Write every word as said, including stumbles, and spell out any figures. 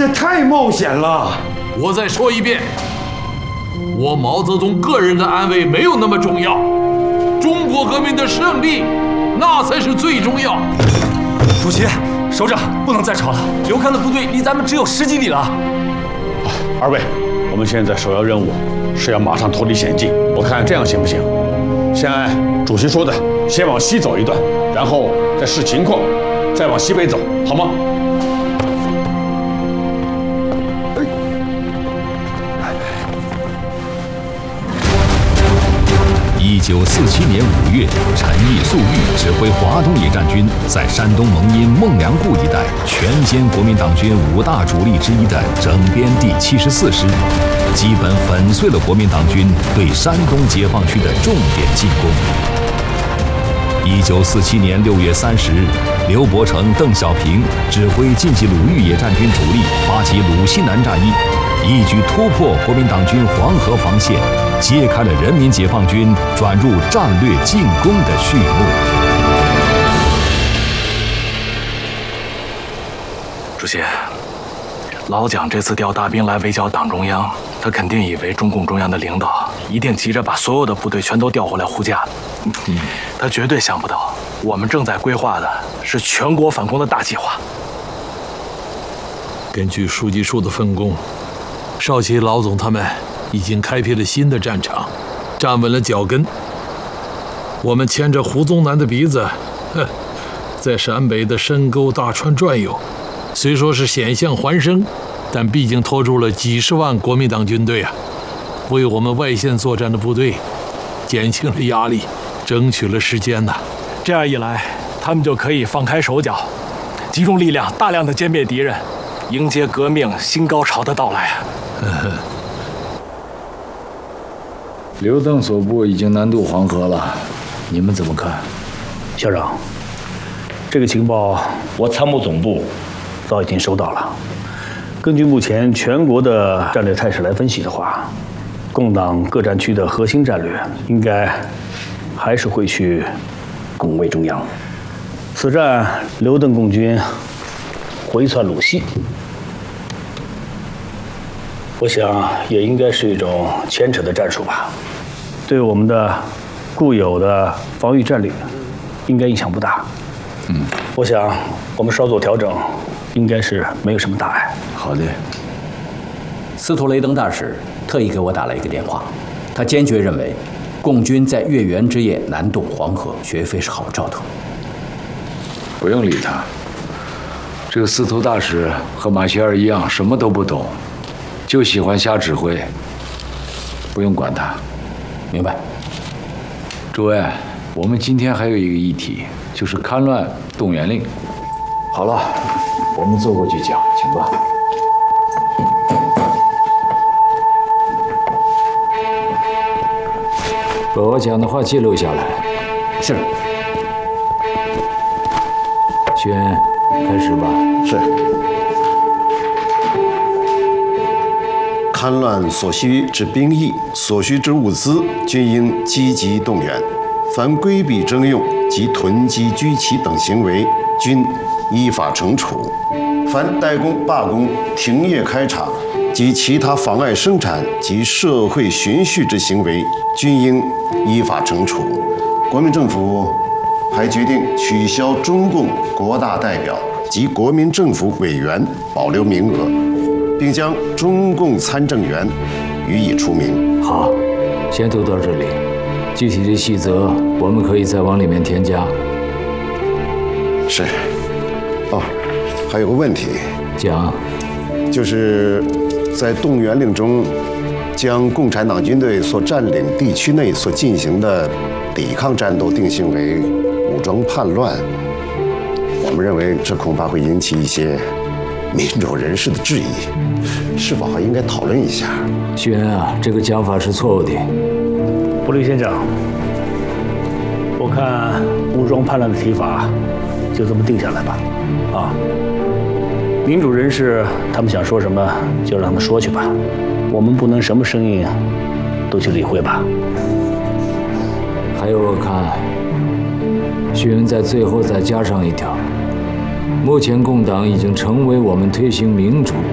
这太冒险了。 我再说一遍，我毛泽东个人的安危没有那么重要，中国革命的胜利，那才是最重要。 主席，首长，不能再吵了。刘戡的部队离咱们只有十几里了。 二位，我们现在首要任务是要马上脱离险境。我看这样行不行？先按主席说的，先往西走一段，然后再视情况，再往西北走，好吗？ 一九四七年五月，陈毅、粟裕指挥华东野战军在山东蒙阴孟良崮一带全歼国民党军五大主力之一的整编第七十四师，基本粉碎了国民党军对山东解放区的重点进攻。一九四七年六月三十日，刘伯承、邓小平指挥晋冀鲁豫野战军主力发起鲁西南战役，一举突破国民党军黄河防线，揭开了人民解放军转入战略进攻的序幕。 主席，老蒋这次调大兵来围剿党中央，他肯定以为中共中央的领导一定急着把所有的部队全都调回来护驾。嗯，他绝对想不到，我们正在规划的是全国反攻的大计划。 根据书记处的分工，少奇、老总他们已经开辟了新的战场，站稳了脚跟。我们牵着胡宗南的鼻子，哼，在陕北的深沟大川转悠，虽说是险象环生，但毕竟拖住了几十万国民党军队啊，为我们外线作战的部队减轻了压力，争取了时间呐。 这样一来，他们就可以放开手脚，集中力量，大量的歼灭敌人，迎接革命新高潮的到来啊！ 刘邓所部已经南渡黄河了，你们怎么看？ 校长，这个情报我参谋总部早已经收到了。根据目前全国的战略态势来分析的话，共党各战区的核心战略应该还是会去拱卫中央。此战刘邓共军回窜鲁西，我想也应该是一种牵扯的战术吧，对我们的固有的防御战略应该影响不大。嗯，我想我们稍作调整，应该是没有什么大碍。 好的。 司徒雷登大使特意给我打了一个电话，他坚决认为，共军在月圆之夜南渡黄河，绝非是好兆头。 不用理他，这个司徒大使和马歇尔一样，什么都不懂，就喜欢瞎指挥，不用管他。 明白。 诸位，我们今天还有一个议题，就是戡乱动员令。好了，我们坐过去讲，请吧。把我讲的话记录下来。 是。 轩，开始吧。 是。戡乱所需之兵役、所需之物资，均应积极动员。凡规避征用及囤积居奇等行为，均依法惩处。凡怠工、罢工、停业开厂及其他妨碍生产及社会循序之行为，均应依法惩处。国民政府还决定取消中共国大代表及国民政府委员保留名额，并将中共参政员予以除名。 好，先读到这里，具体的细则我们可以再往里面添加。 是。哦，还有个问题。 讲。 就是在动员令中，将共产党军队所占领地区内所进行的抵抗战斗定性为武装叛乱，我们认为这恐怕会引起一些民主人士的质疑，是否还应该讨论一下？ 轩啊，这个讲法是错误的。 布雷先生，我看武装叛乱的提法就这么定下来吧。啊，民主人士他们想说什么就让他们说去吧，我们不能什么声音都去理会吧。 还有，我看徐恩在最后再加上一条：目前共党已经成为我们推行民主